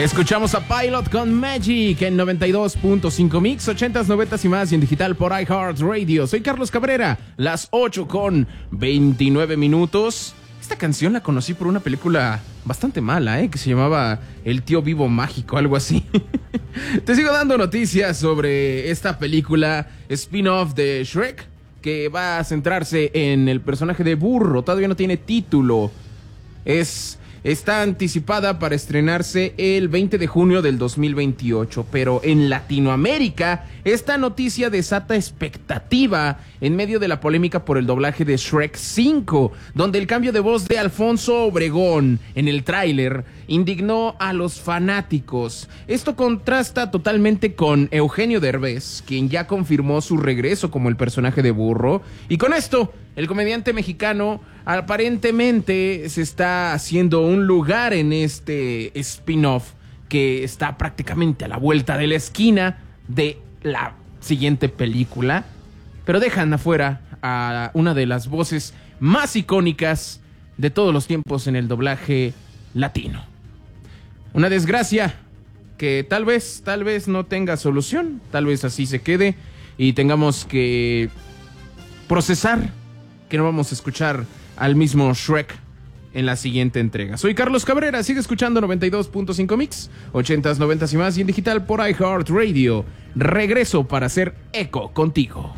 Escuchamos a Pilot con Magic en 92.5 Mix, 80s, 90s y más, y en digital por iHeartRadio. Soy Carlos Cabrera, las 8:29. Esta canción la conocí por una película bastante mala, que se llamaba El Tío Vivo Mágico, algo así. Te sigo dando noticias sobre esta película spin-off de Shrek, que va a centrarse en el personaje de Burro. Todavía no tiene título. Está anticipada para estrenarse el 20 de junio del 2028, pero en Latinoamérica esta noticia desata expectativa en medio de la polémica por el doblaje de Shrek 5, donde el cambio de voz de Alfonso Obregón en el tráiler indignó a los fanáticos. Esto contrasta totalmente con Eugenio Derbez, quien ya confirmó su regreso como el personaje de Burro, y con esto el comediante mexicano aparentemente se está haciendo un lugar en este spin-off que está prácticamente a la vuelta de la esquina de la siguiente película, pero dejan afuera a una de las voces más icónicas de todos los tiempos en el doblaje latino. Una desgracia que tal vez no tenga solución, tal vez así se quede y tengamos que procesar que no vamos a escuchar al mismo Shrek en la siguiente entrega. Soy Carlos Cabrera, sigue escuchando 92.5 Mix, 80s, 90s y más, y en digital por iHeartRadio. Regreso para hacer eco contigo.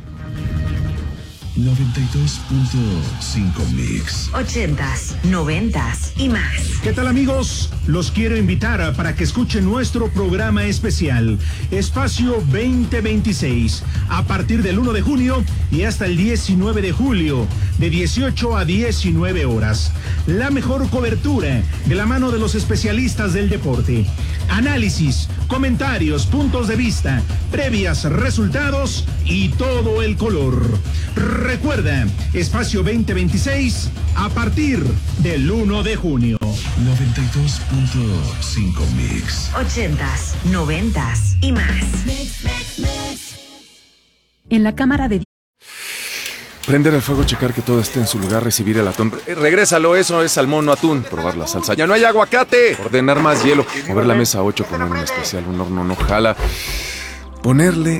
92.5 Mix. 80s, 90s y más. ¿Qué tal, amigos? Los quiero invitar para que escuchen nuestro programa especial Espacio 2026 a partir del 1 de junio y hasta el 19 de julio de 18 a 19 horas. La mejor cobertura de la mano de los especialistas del deporte. Análisis, comentarios, puntos de vista, previas, resultados y todo el color. Recuerda, Espacio 2026 a partir del 1 de junio. 92.5 Mix. 80s, 90s y más. En la cámara de... Prender el fuego, checar que todo esté en su lugar, recibir el atún. Regrésalo, eso es salmón, no atún. Probar la salsa. ¡Ya no hay aguacate! Ordenar más hielo. Mover la mesa 8, poner un especial, un horno no jala. Ponerle